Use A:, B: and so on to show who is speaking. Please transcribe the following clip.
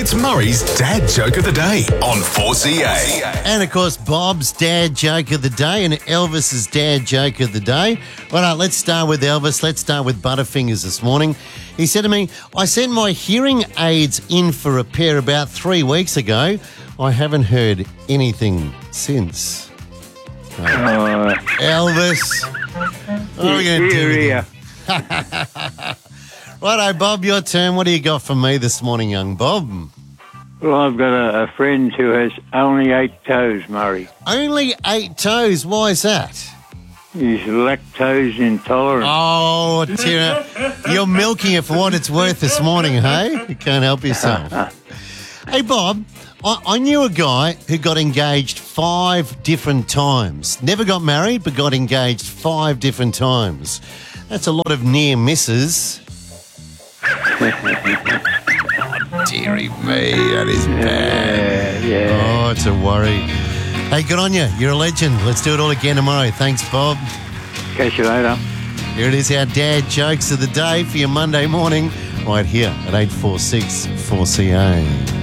A: It's Murray's Dad Joke of the Day on 4CA.
B: And, of course, Bob's Dad Joke of the Day and Elvis's Dad Joke of the Day. Right, let's start with Elvis. Let's start with Butterfingers this morning. He said to me, I sent my hearing aids in for repair about 3 weeks ago. I haven't heard anything since. Elvis. What are we going to do with you? Righto, Bob, your turn. What do you got for me this morning, young Bob?
C: Well, I've got a friend who has only 8 toes, Murray.
B: Only 8 toes? Why is that?
C: He's lactose intolerant.
B: Oh, Tira, you're milking it for what it's worth this morning, hey? You can't help yourself. Hey, Bob, I knew a guy who got engaged 5 different times. Never got married, but got engaged 5 different times. That's a lot of near misses. Dearie me, that is bad.
C: Yeah.
B: Oh, it's a worry. Hey, good on you. You're a legend. Let's do it all again tomorrow. Thanks, Bob.
C: Catch you later.
B: Here it is, our Dad Jokes of the Day for your Monday morning, right here at 846 4CA.